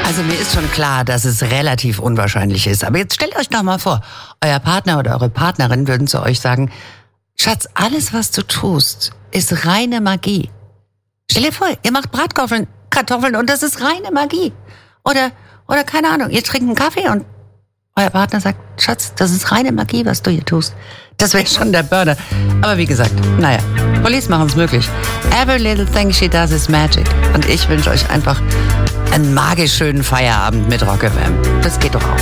Also mir ist schon klar, dass es relativ unwahrscheinlich ist. Aber jetzt stellt euch doch mal vor, euer Partner oder eure Partnerin würden zu euch sagen, Schatz, alles, was du tust, ist reine Magie. Stell dir vor, ihr macht Kartoffeln und das ist reine Magie. Oder keine Ahnung, ihr trinkt einen Kaffee und euer Partner sagt, Schatz, das ist reine Magie, was du hier tust. Das wäre schon der Burner. Aber wie gesagt, naja, Police machen es möglich. Every little thing she does is magic. Und ich wünsche euch einfach einen magisch schönen Feierabend mit Rock FM. Das geht doch auch.